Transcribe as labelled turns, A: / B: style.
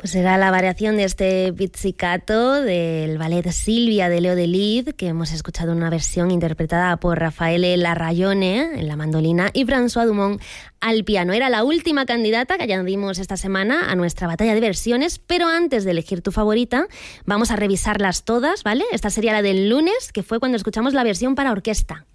A: Pues era la variación de este pizzicato del ballet Silvia de Leo Delibes, que hemos escuchado en una versión interpretada por Raffaele Larraione en la mandolina y François Dumont al piano. Era la última candidata que añadimos esta semana a nuestra batalla de versiones, pero antes de elegir tu favorita, vamos a revisarlas todas, ¿vale? Esta sería la del lunes, que fue cuando escuchamos la versión para orquesta.